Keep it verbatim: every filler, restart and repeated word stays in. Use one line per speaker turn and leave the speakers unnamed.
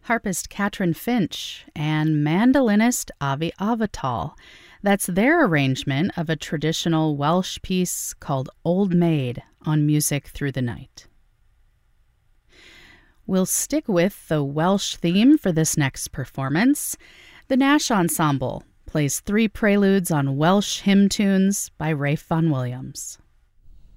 harpist Katrin Finch, and mandolinist Avi Avital. That's their arrangement of a traditional Welsh piece called Old Maid on Music Through the Night. We'll stick with the Welsh theme for this next performance. The Nash Ensemble plays three preludes on Welsh hymn tunes by Ralph Vaughan Williams.